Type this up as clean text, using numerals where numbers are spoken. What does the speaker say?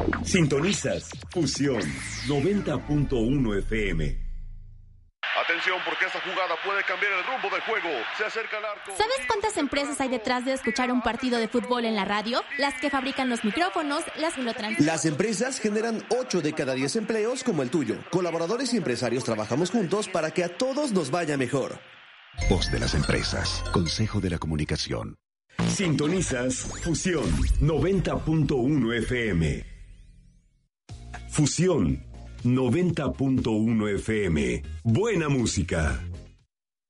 Sintonizas Fusión 90.1 FM. Atención, porque esta jugada puede cambiar el rumbo del juego. Se acerca al arco. ¿Sabes cuántas empresas hay detrás de escuchar un partido de fútbol en la radio? Las que fabrican los micrófonos, las que lo transmiten. Las empresas generan 8 de cada 10 empleos como el tuyo. Colaboradores y empresarios trabajamos juntos para que a todos nos vaya mejor. Voz de las empresas. Consejo de la Comunicación. Sintonizas Fusión 90.1 FM. Fusión 90.1 FM. Buena música.